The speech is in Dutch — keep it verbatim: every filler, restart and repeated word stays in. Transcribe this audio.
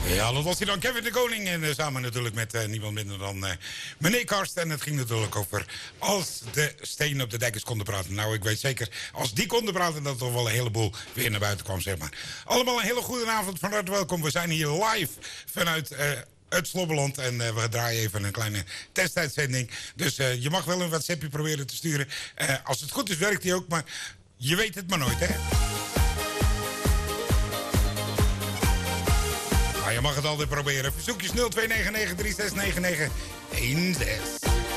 Ja, dat was hij dan, Kevin de Koning. En uh, samen natuurlijk met uh, niemand minder dan uh, meneer Karst. En het ging natuurlijk over als de stenen op de dekkers konden praten. Nou, ik weet zeker, als die konden praten, dat er toch wel een heleboel weer naar buiten kwam, zeg maar. Allemaal een hele goede avond, van harte welkom. We zijn hier live vanuit... Uh, uit Slobbeland. En uh, we draaien even een kleine testuitzending. Dus uh, je mag wel een WhatsAppje proberen te sturen. Uh, als het goed is, werkt die ook. Maar je weet het maar nooit, hè? Maar je mag het altijd proberen. Verzoekjes nul twee negen negen drie zes negen negen een zes.